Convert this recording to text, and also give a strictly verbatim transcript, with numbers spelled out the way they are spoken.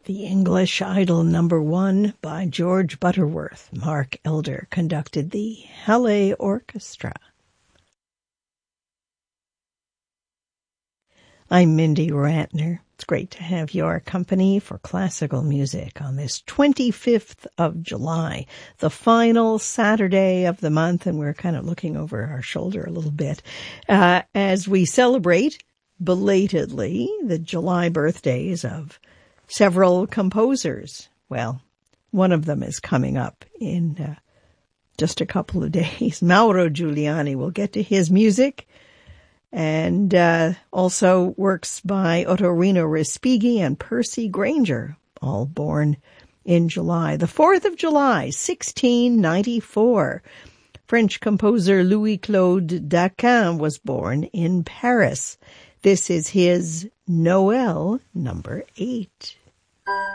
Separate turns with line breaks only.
The English Idol number one by George Butterworth. Mark Elder conducted the Halle Orchestra. I'm Mindy Rantner. It's great to have your company for classical music on this twenty-fifth of July, the final Saturday of the month, and we're kind of looking over our shoulder a little bit uh, as we celebrate belatedly the July birthdays of several composers. Well, one of them is coming up in uh, just a couple of days. Mauro Giuliani. We'll get to his music. And uh, also works by Ottorino Respighi and Percy Grainger, all born in July. The fourth of July, sixteen ninety-four. French composer Louis-Claude Daquin was born in Paris. This is his Noel number eight.